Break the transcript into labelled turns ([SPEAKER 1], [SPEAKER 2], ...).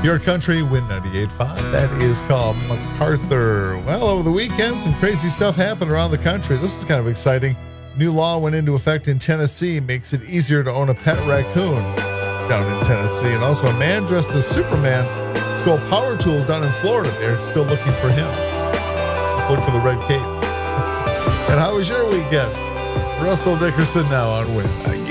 [SPEAKER 1] Your Country, Win 98.5. That is called MacArthur. Well, over the weekend, some crazy stuff happened around the country. This is kind of exciting. New law went into effect in Tennessee, makes it easier to own a pet raccoon down in Tennessee. And also a man dressed as Superman stole power tools down in Florida. They're still looking for him. Just look for the red cape. And how was your weekend? Russell Dickerson now on Win.